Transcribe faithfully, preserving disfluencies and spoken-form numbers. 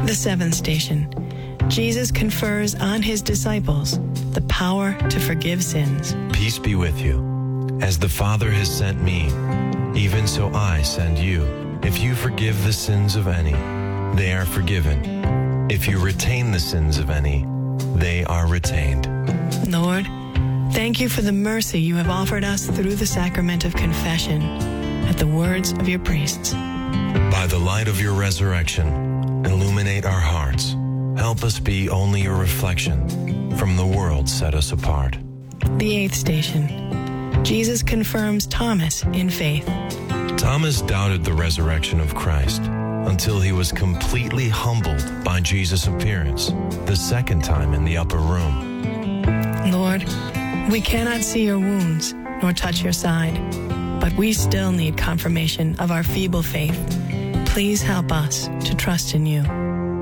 The seventh station. Jesus confers on his disciples the power to forgive sins. Peace be with you. As the Father has sent me, even so I send you. If you forgive the sins of any, they are forgiven. If you retain the sins of any, they are retained. Lord, thank you for the mercy you have offered us through the sacrament of confession at the words of your priests. By the light of your resurrection, illuminate our hearts. Help us be only a reflection from the world set us apart. The eighth station. Jesus confirms Thomas in faith. Thomas doubted the resurrection of Christ until he was completely humbled by Jesus' appearance the second time in the upper room. Lord, we cannot see your wounds nor touch your side, but we still need confirmation of our feeble faith. Please help us to trust in you.